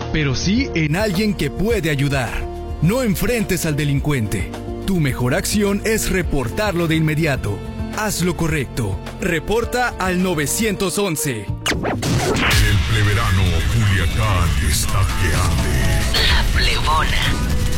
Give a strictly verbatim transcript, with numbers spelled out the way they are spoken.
pero sí en alguien que puede ayudar. No enfrentes al delincuente. Tu mejor acción es reportarlo de inmediato. Haz lo correcto. Reporta al nueve once. El pleverano Culiacán está que arde. La Plebona.